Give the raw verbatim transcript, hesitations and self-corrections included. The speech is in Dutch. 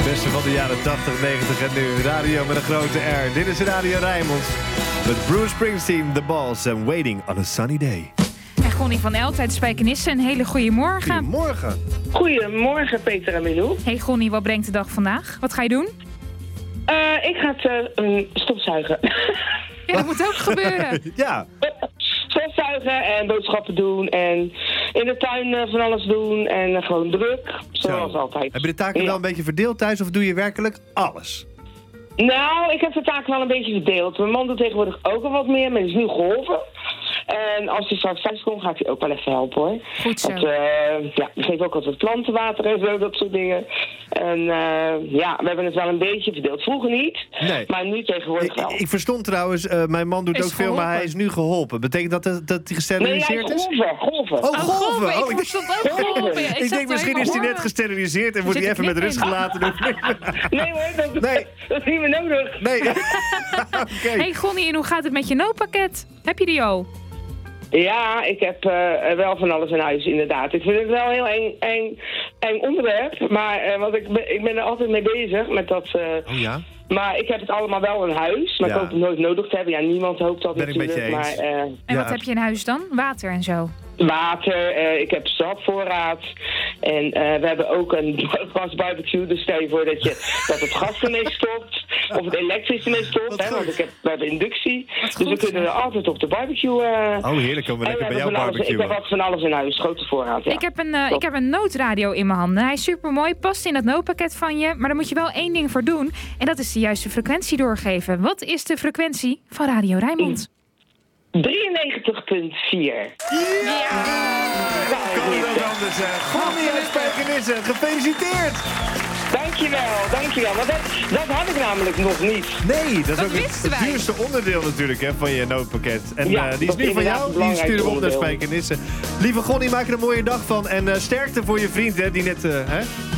beste van de jaren tachtig, negentig en nu. Radio met een grote R. Dit is Radio Rijnmond. Met Bruce Springsteen, The Balls en Waiting on a Sunny Day. En Gonnie van Elst uit Spijkenisse, een hele goede morgen. Goedemorgen. Goedemorgen, Peter en Milou. Hey Gonnie, wat brengt de dag vandaag? Wat ga je doen? Uh, ik ga het uh, stofzuigen. Ja, dat moet ook gebeuren. Ja. Stofzuigen en boodschappen doen en in de tuin uh, van alles doen en uh, gewoon druk, zoals Zo. altijd. Heb je de taken Ja. wel een beetje verdeeld thuis of doe je werkelijk alles? Nou, ik heb de taken wel een beetje verdeeld. Mijn man doet tegenwoordig ook al wat meer, maar die is nu geholpen. En als hij straks thuis komt, ga ik hij ook wel even helpen, hoor. Goed zo. Want, uh, ja, ik geef ook altijd plantenwater en zo, dat soort dingen. En uh, ja, we hebben het wel een beetje verdeeld. Vroeger niet, Nee. maar nu tegenwoordig wel. Ik, ik verstond trouwens, uh, mijn man doet Is ook veel, maar geholpen. hij is nu geholpen. Betekent dat dat, dat hij Nee, hij gesteriliseerd is is? golven, golven. Oh, Oh, golven. golven. Oh, Ik ik verstond ook golven. Ja, ik zat denk, er misschien is hij helemaal- net gesteriliseerd en moet Zit hij ik even met niet rust in? gelaten doen. Nee hoor, dat, Nee. dat is niet meer nodig. Nee. Oké. Hey Gonnie, en hoe gaat het met je noodpakket? Heb je die al? Ja, ik heb uh, wel van alles in huis, inderdaad. Ik vind het wel een heel eng, eng, eng onderwerp. Maar uh, want ik, ben, ik ben er altijd mee bezig met dat... Uh, Oh ja? Maar ik heb het allemaal wel in huis. Maar Ja. ik hoop het nooit nodig te hebben. Ja, niemand hoopt dat Ben ik met natuurlijk. je eens. Maar uh, En Ja. wat heb je in huis dan? Water en zo? water, uh, ik heb sapvoorraad. En uh, we hebben ook een gasbarbecue. Dus stel je voor dat, je, dat het gas ermee stopt. Of het elektrisch ermee stopt. Wat Hè, goed. want ik heb, we hebben inductie. Wat Dus we goed, kunnen er altijd op de barbecue... Uh, Oh, heerlijk. Komen we en lekker we bij jou hebben van alles, ik heb barbecuen. ook van alles in huis. Grote voorraad, ja. Ik heb, een, uh, ik heb een noodradio in mijn handen. Hij is super mooi, past in het noodpakket van je. Maar daar moet je wel één ding voor doen. En dat is de juiste frequentie doorgeven. Wat is de frequentie van Radio Rijnmond? drieënnegentig komma vier. Kan het ook anders zijn. Gonnie uit Spijkenisse, gefeliciteerd! Dankjewel, dankjewel. Want dat, dat had ik namelijk nog niet. Nee, dat is Dat ook het, wisten het wij. duurste onderdeel natuurlijk hè, van je noodpakket. En Ja, uh, die is dat nu is van inderdaad jou, het die sturen we op naar belangrijkste onderdeel. Spijkenisse. Lieve Gonnie, maak er een mooie dag van. En uh, sterkte voor je vriend hè, die net... Uh, hè?